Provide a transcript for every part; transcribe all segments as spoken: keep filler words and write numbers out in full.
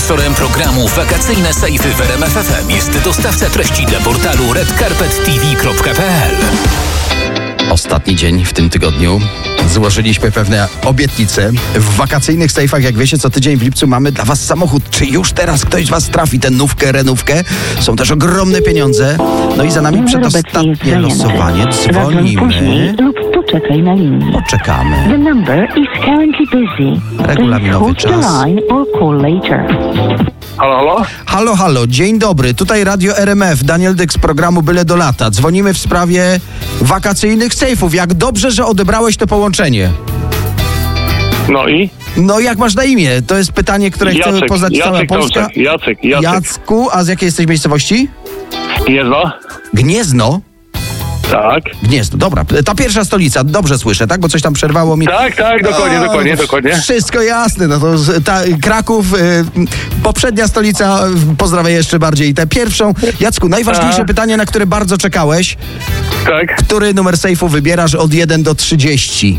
Sponsorem programu Wakacyjne Sejfy w R M F F M jest dostawca treści dla portalu red carpet t v kropka p l. Ostatni dzień w tym tygodniu. Złożyliśmy pewne obietnice. W wakacyjnych sejfach, jak wiecie, co tydzień w lipcu mamy dla was samochód. Czy już teraz ktoś z was trafi tę nówkę, renówkę? Są też ogromne pieniądze. No i za nami przedostatnie losowanie. Dzwonimy. lub poczekaj na linii. Poczekamy. The number is currently busy. Regulaminowy Please hold czas. the line or call later. Halo, halo? Halo, halo, dzień dobry. Tutaj Radio R M F, Daniel Dyk z programu Byle do lata. Dzwonimy w sprawie wakacyjnych sejfów. Jak dobrze, że odebrałeś to połączenie. No i? No jak masz na imię? To jest pytanie, które chcemy Jacek, poznać cała Jacek Polska. Tomczak, Jacek, Jacek. Jacku, a z jakiej jesteś miejscowości? Gniezno? Gniezno? Tak. Gniezno, dobra. Ta pierwsza stolica, dobrze słyszę, tak? Bo coś tam przerwało mi. Tak, tak, dokładnie, O, dokładnie, dokładnie. Wszystko jasne. No to z- ta, Kraków, y, poprzednia stolica, y, pozdrawiam jeszcze bardziej i tę pierwszą. Jacku, najważniejsze A. pytanie, na które bardzo czekałeś. Tak, Który numer sejfu wybierasz od jeden do trzydziestu?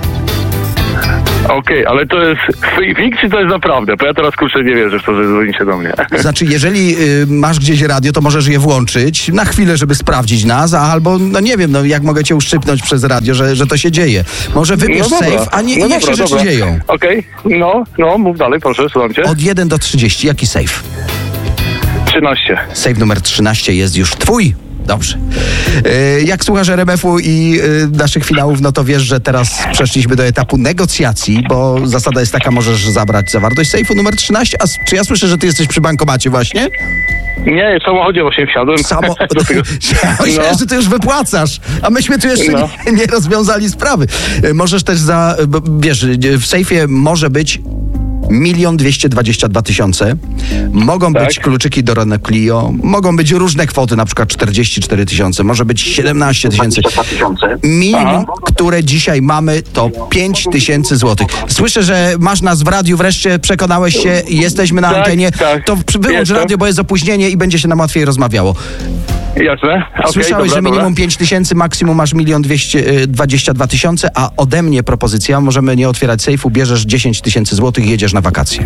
okej, ale to jest fake czy to jest naprawdę? Bo ja teraz kurczę nie wierzę w to, że dzwonicie do mnie. Znaczy, jeżeli y, masz gdzieś radio, to możesz je włączyć na chwilę, żeby sprawdzić nas, a albo, no nie wiem, no jak mogę cię uszczypnąć przez radio, że, że to się dzieje. Może wybierz No dobra, sejf, a nie, no niech dobra, się rzeczy dobra. dzieją. Okej, no, no, mów dalej, proszę, słucham cię. Od jeden do trzydziestu, jaki sejf? trzynaście. Sejf numer trzynaście jest już twój. Dobrze. Yy, jak słuchasz R M F-u i yy, naszych finałów, no to wiesz, że teraz przeszliśmy do etapu negocjacji, bo zasada jest taka, możesz zabrać zawartość sejfu numer trzynaście. A s- czy ja słyszę, że ty jesteś przy bankomacie właśnie? Nie, w samochodzie właśnie wsiadłem. Samo... Do tego- Ja myślałem, No. że ty już wypłacasz, a myśmy tu jeszcze No. nie, nie rozwiązali sprawy. Yy, Możesz też za... bo, wiesz, yy, w sejfie może być milion dwieście dwadzieścia dwa tysiące. Mogą Tak. być kluczyki do Renault Clio, mogą być różne kwoty, na przykład czterdzieści cztery tysiące, może być siedemnaście tysięcy. Minimum, Aha. które dzisiaj mamy, to pięć tysięcy złotych. Słyszę, że masz nas w radiu, wreszcie przekonałeś się i jesteśmy na Tak, antenie. tak. To przy- wyłącz Jestem. radio, bo jest opóźnienie i będzie się nam łatwiej rozmawiało. Jasne? Okej, Słyszałeś, dobra, że minimum dobra. pięć tysięcy, maksimum masz milion dwieście dwadzieścia dwa tysiące, a ode mnie propozycja, możemy nie otwierać sejfu, bierzesz dziesięć tysięcy złotych i jedziesz na wakacje.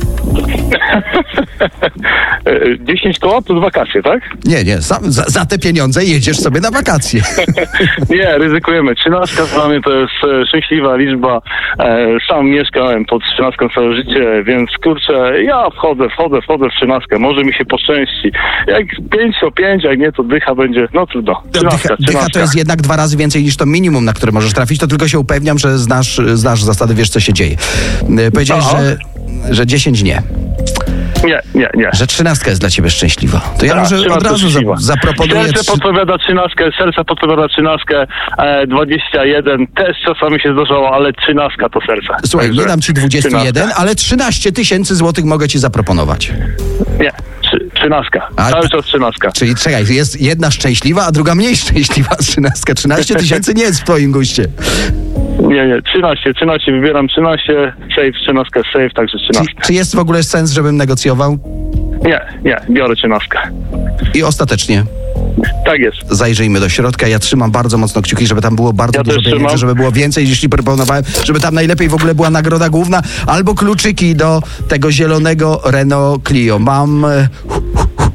E, dziesięć koła plus wakacje, tak? Nie, nie, za, za, za te pieniądze jedziesz sobie na wakacje. Nie, ryzykujemy. Trzynastka dla mnie to jest e, szczęśliwa liczba. E, sam mieszkałem pod trzynastką całe życie, więc kurczę, ja wchodzę, wchodzę, wchodzę w trzynastkę. Może mi się poszczęści. Jak pięć to pięć, jak nie to dycha będzie, no trudno. Trzynastka, Dycha, dycha to trzynastka. jest jednak dwa razy więcej niż to minimum, na które możesz trafić, to tylko się upewniam, że znasz, znasz zasady, wiesz co się dzieje. E, Powiedziałeś, Aha. że, że dziesięć nie, Nie, nie, nie. że trzynastka jest dla ciebie szczęśliwa. To ja Tak, może od trzynastka razu za, szczęśliwa. zaproponuję... Serce trzy- podpowiada trzynastkę, serce podpowiada trzynastkę, e, dwadzieścia jeden, też czasami się zdarzało, ale trzynastka to serce. Słuchaj, Także nie dam ci dwadzieścia jeden, trzynastka. ale trzynaście tysięcy złotych mogę ci zaproponować. Nie, trzy, trzynastka. A- Cały czas trzynastka. Czyli czekaj, jest jedna szczęśliwa, a druga mniej szczęśliwa trzynastka. trzynaście tysięcy nie jest w twoim guście. Nie, nie, trzynaście, trzynaście, wybieram trzynaście, save, trzynastka, save, także Czy, trzynastka. czy jest w ogóle sens, żebym negocjował? Nie, nie, biorę trzynastkę. I ostatecznie Tak jest. zajrzyjmy do środka. Ja trzymam bardzo mocno kciuki, żeby tam było bardzo Ja dużo też pieniędzy, trzymam. żeby było więcej, jeśli proponowałem, żeby tam najlepiej w ogóle była nagroda główna, albo kluczyki do tego zielonego Renault Clio. Mam... e, hu, hu, hu.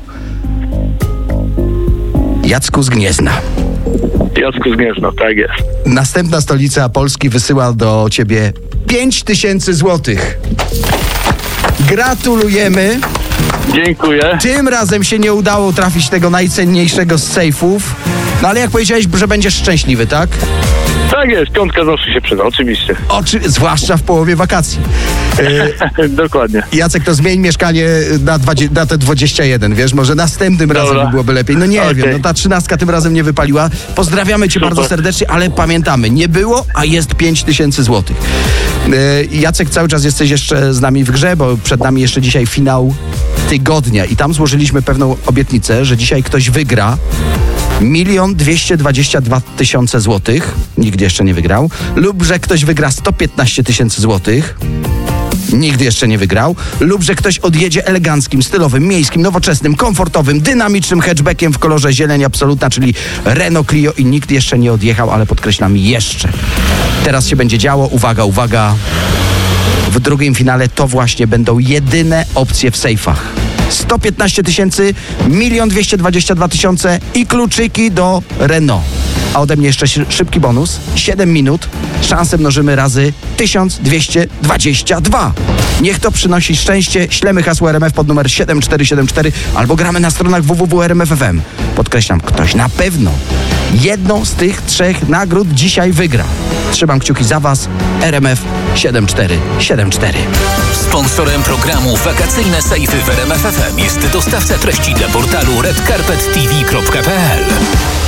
Jacku z Gniezna. Jacku z Gniezna, tak jest. Następna stolica Polski wysyła do ciebie pięć tysięcy złotych. Gratulujemy. Dziękuję. Tym razem się nie udało trafić tego najcenniejszego z sejfów. No ale jak powiedziałeś, że będziesz szczęśliwy, tak? Tak jest, piątka zawsze się przyda, oczywiście. Oczy, zwłaszcza w połowie wakacji. E, Dokładnie. Jacek, to zmień mieszkanie na, dwadzieścia, na te dwadzieścia jeden, wiesz? Może następnym razem Dobra. by byłoby lepiej. No nie Okej. wiem, no ta trzynastka tym razem nie wypaliła. Pozdrawiamy cię Super. bardzo serdecznie, ale pamiętamy, nie było, a jest pięć tysięcy złotych. E, Jacek, cały czas jesteś jeszcze z nami w grze, bo przed nami jeszcze dzisiaj finał tygodnia i tam złożyliśmy pewną obietnicę, że dzisiaj ktoś wygra milion dwieście dwadzieścia dwa tysiące złotych, nigdy jeszcze nie wygrał, lub że ktoś wygra sto piętnaście tysięcy złotych, nigdy jeszcze nie wygrał, lub że ktoś odjedzie eleganckim, stylowym, miejskim, nowoczesnym, komfortowym, dynamicznym hatchbackiem w kolorze zieleń absolutna, czyli Renault Clio i nikt jeszcze nie odjechał, ale podkreślam jeszcze. Teraz się będzie działo, uwaga, uwaga. w drugim finale to właśnie będą jedyne opcje w sejfach. sto piętnaście tysięcy, milion dwieście dwadzieścia dwa tysiące i kluczyki do Renault. A ode mnie jeszcze szybki bonus. siedem minut. Szansę mnożymy razy tysiąc dwieście dwadzieścia dwa. Niech to przynosi szczęście. Ślemy hasło R M F pod numer siedem cztery siedem cztery albo gramy na stronach w w w kropka r m f f m. Podkreślam, ktoś na pewno jedną z tych trzech nagród dzisiaj wygra. Trzymam kciuki za Was. R M F siedem cztery siedem cztery. Sponsorem programu Wakacyjne Sejfy w R M F F M jest dostawca treści dla portalu red carpet t v kropka p l.